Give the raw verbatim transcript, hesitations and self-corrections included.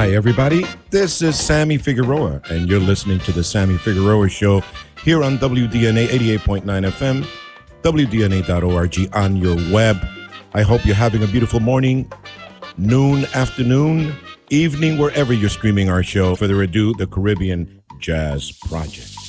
Hi, everybody. This is Sammy Figueroa, and you're listening to The Sammy Figueroa Show here on W D N A eighty-eight point nine F M, W D N A dot org on your web. I hope you're having a beautiful morning, noon, afternoon, evening, wherever you're streaming our show. Further ado, the Caribbean Jazz Project.